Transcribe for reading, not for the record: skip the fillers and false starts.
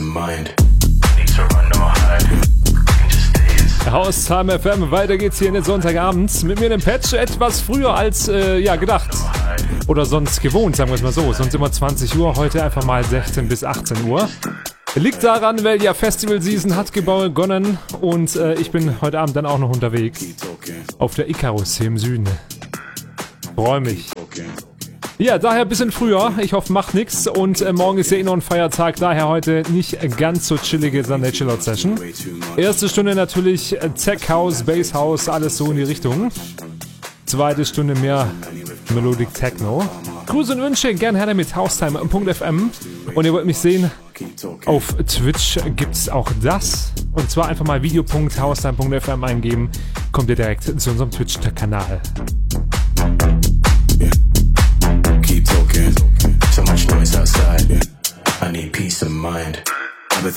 Haustime FM, weiter geht's hier in den Sonntagabend. Mit mir dem Patch etwas früher als gedacht. Oder sonst gewohnt, sagen wir es mal so. Sonst immer 20 Uhr, heute einfach mal 16 bis 18 Uhr. Liegt daran, weil ja Festival Season hat begonnen und ich bin heute Abend dann auch noch unterwegs. Auf der Icarus hier im Süden. Freue mich. Ja, daher ein bisschen früher. Ich hoffe, macht nichts. Und morgen ist ja eh noch ein Feiertag. Daher heute nicht ganz so chillige Sunday Chillout Session. Erste Stunde natürlich Tech House, Bass House, alles so in die Richtung. Zweite Stunde mehr Melodic Techno. Grüße und Wünsche gern her mit haustime.fm. Und ihr wollt mich sehen, auf Twitch gibt's auch das. Und zwar einfach mal video.haustime.fm eingeben. Kommt ihr direkt zu unserem Twitch-Kanal. Keep talking, so much noise outside. I need peace of mind.